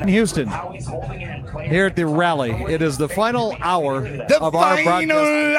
in Houston, here at the rally. It is the final hour of our broadcast.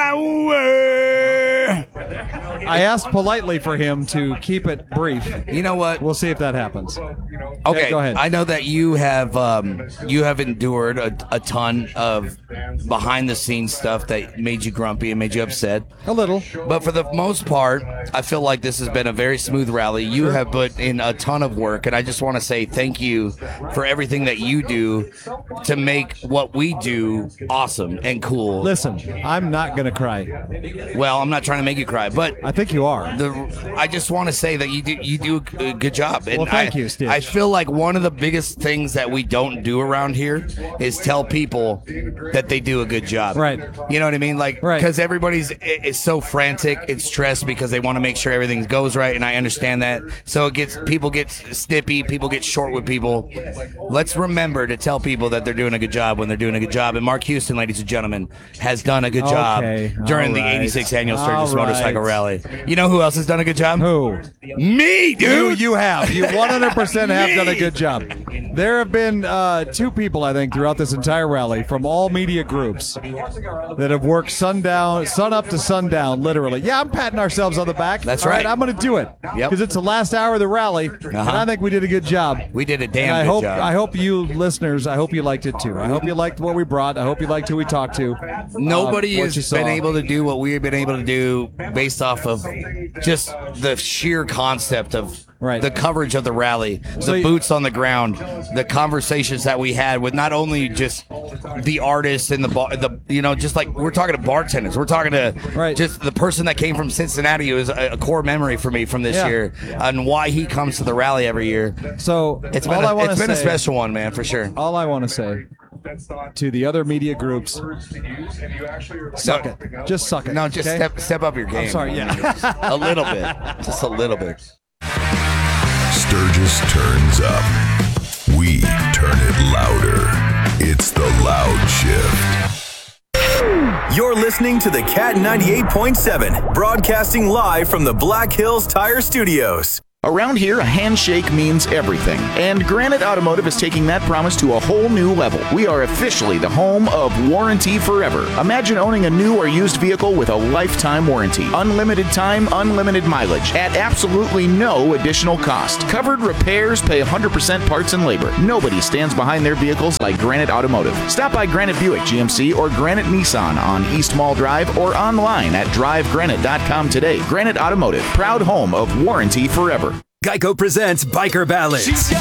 I asked politely for him to keep it brief. You know what? We'll see if that happens. Okay, go ahead. I know that you have endured a ton of behind-the-scenes stuff that made you grumpy and made you upset. A little. But for the most part, I feel like this has been a very smooth rally. You have put in a ton of work, and I just want to say thank you for everything that you do to make what we do awesome and cool. Listen, I'm not going to cry. Well, I'm not trying to make you cry, but I think you are. I just want to say that you do a good job. And well, thank you, Stitch. I feel like one of the biggest things that we don't do around here is tell people that they do a good job. Right. You know what I mean? Like, because everybody's is so frantic, it's stressed because they want to make sure everything goes right, and I understand that. So people get snippy, people get short with people. Let's remember to tell people that they're doing a good job when they're doing a good job. And Mark Houston, ladies and gentlemen, has done a good job during the 86th Annual Sturgis Motorcycle Rally. You know who else has done a good job? Who? Me, dude! You have. You 100% have done a good job. There have been two people, I think, throughout this entire rally from all media groups that have worked sun up to sundown, literally. Yeah, I'm patting ourselves on the back. That's all right. I'm going to do it. Because it's the last hour of the rally, and I think we did a good job. We did a damn good job. I hope you listeners, I hope you liked it too. I hope you liked what we brought. I hope you liked who we talked to. Nobody has been able to do what we've been able to do based off of just the sheer concept of the coverage of the rally, the boots on the ground, the conversations that we had with not only just the artists and just like we're talking to bartenders, we're talking to just the person that came from Cincinnati, who is a core memory for me from this year, and why he comes to the rally every year. So it's been a special one, man, for sure. All I want to say to the other media groups, suck it. Just suck it. No, just step up your game. I'm sorry, a little bit. Just a little bit. Sturgis turns up. We turn it louder. It's the Loud Shift. You're listening to the Cat 98.7, broadcasting live from the Black Hills Tire Studios. Around here, a handshake means everything, and Granite Automotive is taking that promise to a whole new level. We are officially the home of Warranty Forever. Imagine owning a new or used vehicle with a lifetime warranty. Unlimited time, unlimited mileage, at absolutely no additional cost. Covered repairs, pay 100% parts and labor. Nobody stands behind their vehicles like Granite Automotive. Stop by Granite Buick GMC or Granite Nissan on East Mall Drive or online at drivegranite.com today. Granite Automotive, proud home of Warranty Forever. Geico presents Biker Ballads.